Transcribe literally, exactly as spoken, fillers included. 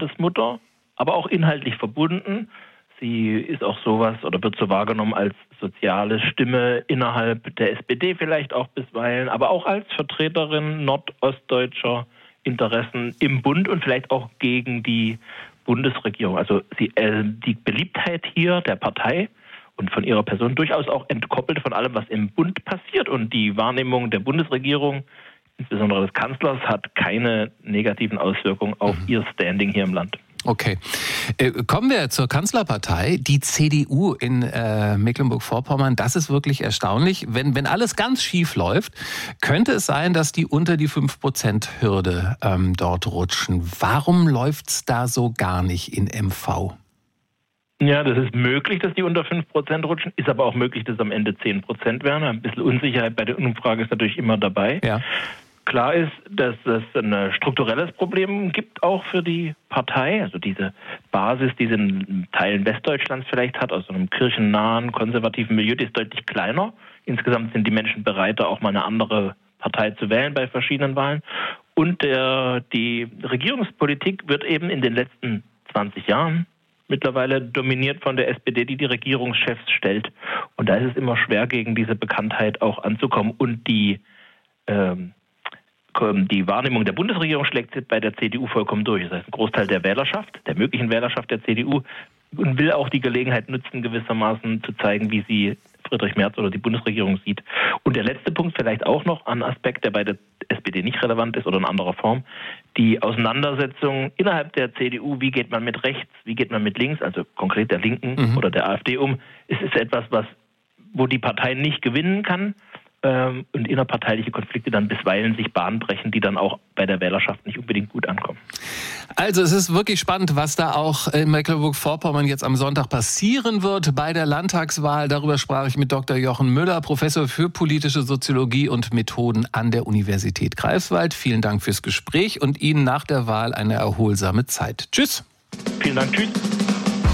Landesmutter, aber auch inhaltlich verbunden. Sie ist auch sowas oder wird so wahrgenommen als soziale Stimme innerhalb der S P D vielleicht auch bisweilen, aber auch als Vertreterin nordostdeutscher Interessen im Bund und vielleicht auch gegen die Bundesregierung. Also sie, äh, die Beliebtheit hier der Partei und von ihrer Person durchaus auch entkoppelt von allem, was im Bund passiert. Und die Wahrnehmung der Bundesregierung, insbesondere des Kanzlers, hat keine negativen Auswirkungen auf mhm. ihr Standing hier im Land. Okay. Äh, kommen wir zur Kanzlerpartei, die C D U in äh, Mecklenburg-Vorpommern. Das ist wirklich erstaunlich. Wenn, wenn alles ganz schief läuft, könnte es sein, dass die unter die fünf Prozent Hürde ähm, dort rutschen. Warum läuft's da so gar nicht in M V? Ja, das ist möglich, dass die unter fünf Prozent rutschen. Ist aber auch möglich, dass am Ende zehn Prozent werden. Ein bisschen Unsicherheit bei der Umfrage ist natürlich immer dabei. Ja. Klar ist, dass es ein strukturelles Problem gibt auch für die Partei. Also diese Basis, die sie in Teilen Westdeutschlands vielleicht hat, aus einem kirchennahen, konservativen Milieu, die ist deutlich kleiner. Insgesamt sind die Menschen bereiter, auch mal eine andere Partei zu wählen bei verschiedenen Wahlen. Und der, die Regierungspolitik wird eben in den letzten zwanzig Jahren mittlerweile dominiert von der S P D, die die Regierungschefs stellt. Und da ist es immer schwer, gegen diese Bekanntheit auch anzukommen. Und die ähm, Die Wahrnehmung der Bundesregierung schlägt bei der C D U vollkommen durch. Das heißt, ein Großteil der Wählerschaft, der möglichen Wählerschaft der C D U, will auch die Gelegenheit nutzen, gewissermaßen zu zeigen, wie sie Friedrich Merz oder die Bundesregierung sieht. Und der letzte Punkt vielleicht auch noch, ein Aspekt, der bei der S P D nicht relevant ist oder in anderer Form, die Auseinandersetzung innerhalb der C D U, wie geht man mit rechts, wie geht man mit links, also konkret der Linken mhm. oder der AfD um, es ist etwas, was, wo die Partei nicht gewinnen kann. Und innerparteiliche Konflikte dann bisweilen sich Bahn brechen, die dann auch bei der Wählerschaft nicht unbedingt gut ankommen. Also es ist wirklich spannend, was da auch in Mecklenburg-Vorpommern jetzt am Sonntag passieren wird bei der Landtagswahl. Darüber sprach ich mit Doktor Jochen Müller, Professor für politische Soziologie und Methoden an der Universität Greifswald. Vielen Dank fürs Gespräch und Ihnen nach der Wahl eine erholsame Zeit. Tschüss. Vielen Dank, tschüss.